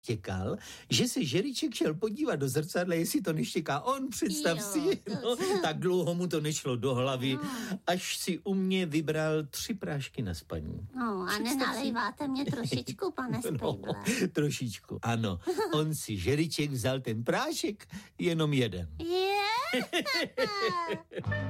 štěkal, že se Žeríček šel podívat do zrcadla, jestli to neštěká on, představ si. No, tak dlouho mu to nešlo do hlavy, až si u mě vybral 3 prášky na spaní. No a nenalejváte mě trošičku, pane Spejble? No, trošičku, ano. On si Žeríček vzal ten prášek, jenom jeden. Je.